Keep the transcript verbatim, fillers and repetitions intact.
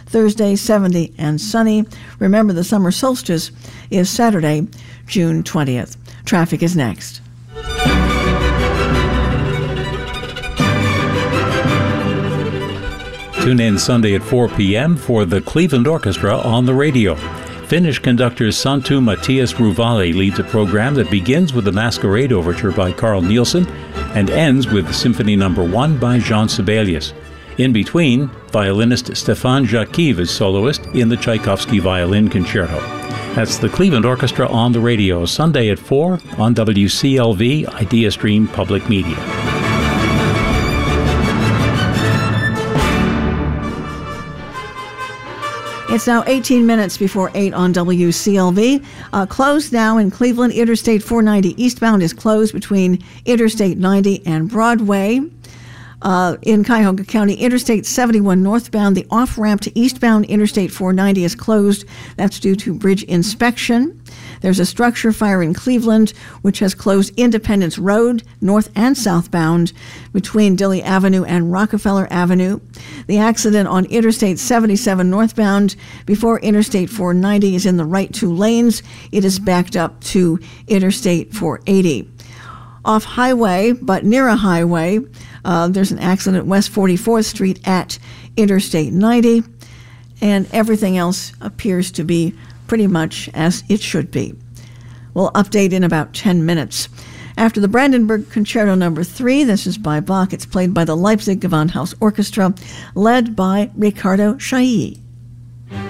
Thursday, seventy and sunny. Remember, the summer solstice is Saturday, June twentieth. Traffic is next. Tune in Sunday at four p.m. for the Cleveland Orchestra on the radio. Finnish conductor Santtu Matias Ruvali leads a program that begins with the Masquerade Overture by Carl Nielsen and ends with Symphony Number One by Jean Sibelius. In between, violinist Stefan Jakiv is soloist in the Tchaikovsky Violin Concerto. That's the Cleveland Orchestra on the radio, Sunday at four on W C L V Idea Stream Public Media. It's now eighteen minutes before eight on W C L V. Uh, closed now in Cleveland. Interstate four ninety eastbound is closed between Interstate ninety and Broadway. Uh, in Cuyahoga County, Interstate seventy-one northbound, the off-ramp to eastbound Interstate four ninety is closed. That's due to bridge inspection. There's a structure fire in Cleveland, which has closed Independence Road, north and southbound, between Dilley Avenue and Rockefeller Avenue. The accident on Interstate seventy-seven northbound before Interstate four ninety is in the right two lanes. It is backed up to Interstate four eighty. Off highway, but near a highway, uh, there's an accident West forty-fourth Street at Interstate ninety, and everything else appears to be pretty much as it should be. We'll update in about ten minutes. After the Brandenburg Concerto Number three, this is by Bach. It's played by the Leipzig Gewandhaus Orchestra, led by Riccardo Chailly.